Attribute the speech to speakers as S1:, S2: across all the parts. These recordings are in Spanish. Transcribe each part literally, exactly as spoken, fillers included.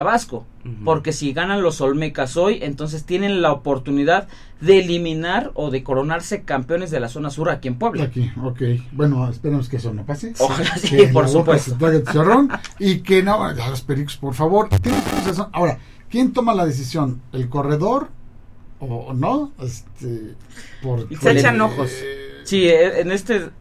S1: Tabasco, uh-huh. porque si ganan los Olmecas hoy, entonces tienen la oportunidad de eliminar o de coronarse campeones de la zona sur aquí en Puebla.
S2: Aquí, ok. Bueno, esperemos que eso no pase.
S1: Ojalá sí,
S2: que
S1: por supuesto.
S2: Y que no, ya los Pericos, por favor. Ahora, ¿quién toma la decisión? ¿El corredor o no? Este, por,
S3: se echan ojos.
S1: Sí, en este...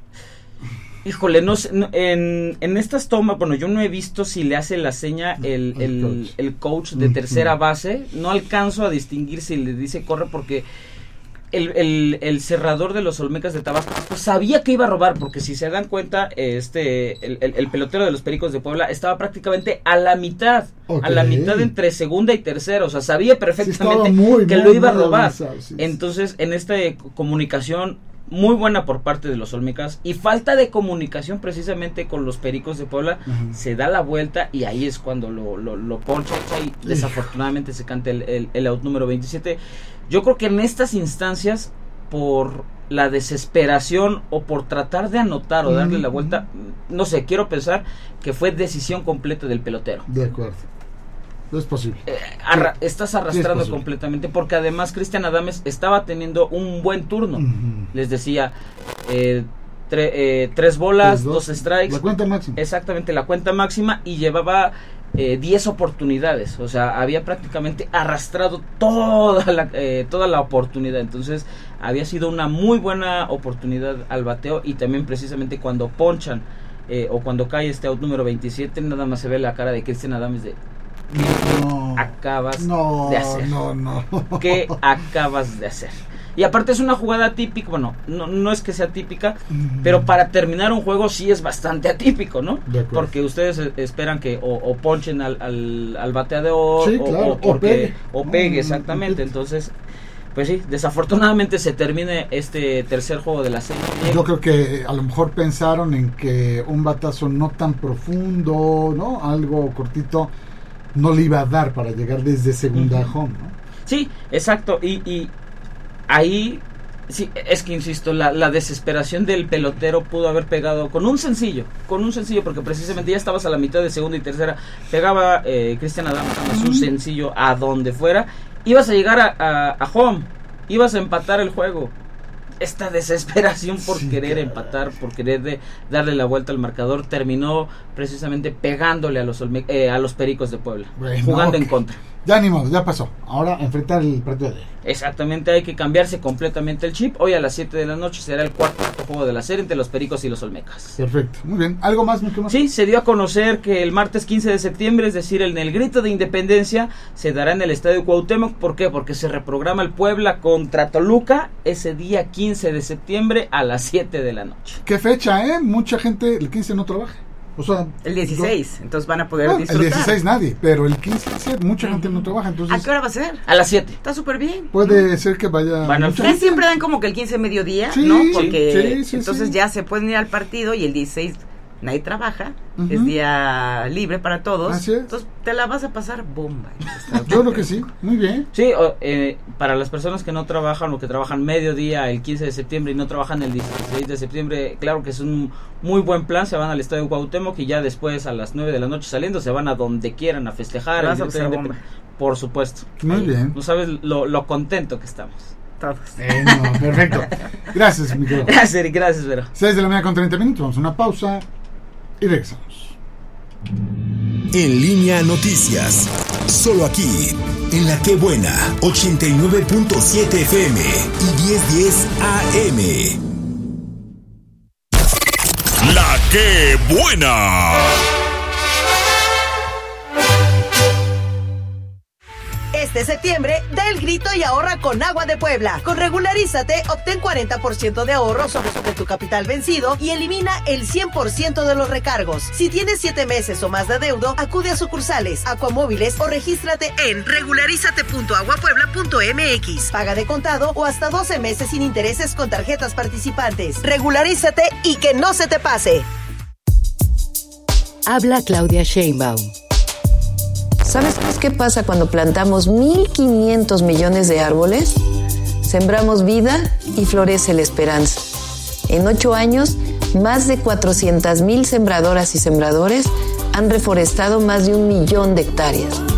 S1: Híjole, no sé, no, en, en estas tomas, bueno, yo no he visto si le hace la seña el, el, el, coach. el coach de tercera base, no alcanzo a distinguir si le dice corre porque el, el, el cerrador de los Olmecas de Tabasco pues sabía que iba a robar, porque si se dan cuenta, este el, el, el pelotero de los Pericos de Puebla estaba prácticamente a la mitad, okay. a la mitad entre segunda y tercera, o sea, sabía perfectamente sí, muy, que muy, lo iba a robar, avanzado, sí, entonces en esta comunicación muy buena por parte de los Olmecas y falta de comunicación precisamente con los Pericos de Puebla, uh-huh. se da la vuelta y ahí es cuando lo, lo, lo poncha y desafortunadamente se canta el, el, el out número veintisiete. Yo creo que en estas instancias, por la desesperación o por tratar de anotar o uh-huh. darle la vuelta, no sé, quiero pensar que fue decisión completa del pelotero.
S2: De acuerdo. No es posible.
S1: Eh, arra- estás arrastrando sí completamente porque además Cristian Adames estaba teniendo un buen turno. Uh-huh. Les decía, eh, tre- eh, tres bolas, dos, dos strikes.
S2: La cuenta máxima.
S1: Exactamente, la cuenta máxima y llevaba eh, diez oportunidades. O sea, había prácticamente arrastrado toda la, eh, toda la oportunidad. Entonces, había sido una muy buena oportunidad al bateo y también precisamente cuando ponchan eh, o cuando cae este out número veintisiete, nada más se ve la cara de Cristian Adames de... ¿Qué no, acabas
S2: no,
S1: de hacer?
S2: No, no.
S1: ¿Qué acabas de hacer? Y aparte es una jugada típica, bueno, no, no es que sea típica, mm. pero para terminar un juego sí es bastante atípico, ¿no? Porque ustedes esperan que o, o ponchen al, al, al bateador
S2: sí,
S1: o,
S2: claro,
S1: o, porque,
S2: o pegue,
S1: o pegue
S2: no,
S1: exactamente,
S2: no,
S1: entonces... Pues sí, desafortunadamente se termina este tercer juego de la serie.
S2: Yo creo que a lo mejor pensaron en que un batazo no tan profundo, ¿no? Algo cortito, no le iba a dar para llegar desde segunda uh-huh. home, ¿no?
S1: Sí, exacto, y, y ahí, sí, es que insisto, la, la desesperación del pelotero pudo haber pegado con un sencillo, con un sencillo, porque precisamente ya estabas a la mitad de segunda y tercera, pegaba eh, Cristian Adames uh-huh. un sencillo a donde fuera, ibas a llegar a, a, a home, ibas a empatar el juego. Esta desesperación por sí, querer cara. empatar, por querer de darle la vuelta al marcador, terminó precisamente pegándole a los Olme- eh, a los Pericos de Puebla, bueno, jugando okay. en contra.
S2: Ya ni modo, ya pasó. Ahora enfrentar el partido de hoy.
S1: Exactamente, hay que cambiarse completamente el chip. Hoy a las siete de la noche será el cuarto juego de la serie entre los Pericos y los Olmecas.
S2: Perfecto, muy bien. ¿Algo más, mi querido?
S1: Sí, se dio a conocer que el martes quince de septiembre, es decir, en el grito de independencia, se dará en el Estadio Cuauhtémoc. ¿Por qué? Porque se reprograma el Puebla contra Toluca ese día quince de septiembre a las siete de la noche.
S2: ¿Qué fecha, eh? Mucha gente el quince no trabaja. O sea,
S3: el dieciséis, no, entonces van a poder
S2: no,
S3: disfrutar.
S2: El dieciséis nadie, pero el quince mucha uh-huh. gente no trabaja, entonces.
S3: ¿A qué hora va a ser?
S1: A las siete.
S3: Está súper bien.
S2: Puede ¿no? ser que vaya.
S1: Bueno,
S3: ustedes siempre dan como que el quince mediodía,
S2: sí,
S3: ¿no? Porque
S2: sí, sí,
S3: entonces
S2: sí.
S3: ya se pueden ir al partido y el dieciséis nadie trabaja, uh-huh. es día libre para todos.
S2: Así es.
S3: Entonces te la vas a pasar bomba.
S2: Yo creo que sí, muy bien.
S1: Sí, o, eh, para las personas que no trabajan o que trabajan mediodía el quince de septiembre y no trabajan el dieciséis de septiembre, claro que es un muy buen plan. Se van al Estadio Cuauhtémoc y ya después a las nueve de la noche saliendo se van a donde quieran a festejar.
S3: Vas a pasar bomba.
S1: Por supuesto.
S2: Muy
S1: Ahí,
S2: bien.
S1: No sabes lo, lo contento que estamos.
S3: Todos.
S2: Eh, no, perfecto. Gracias, mi querido.
S1: Gracias, Eric, gracias, Vero.
S2: seis de la mañana con treinta minutos, vamos a una pausa y regresamos.
S4: En Línea Noticias, solo aquí, en La Qué Buena, ochenta y nueve punto siete F M y diez diez A M. La Qué Buena.
S5: Este septiembre, da el grito y ahorra con Agua de Puebla. Con Regularízate, obtén cuarenta por ciento de ahorro sobre, sobre tu capital vencido y elimina el cien por ciento de los recargos. Si tienes siete meses o más de adeudo, acude a sucursales, Acuamóviles o regístrate en regularízate punto aguapuebla punto m x. Paga de contado o hasta doce meses sin intereses con tarjetas participantes. Regularízate y que no se te pase.
S6: Habla Claudia Sheinbaum. ¿Sabes qué pasa cuando plantamos mil quinientos millones de árboles? Sembramos vida y florece la esperanza. En ocho años, más de cuatrocientas mil sembradoras y sembradores han reforestado más de un millón de hectáreas.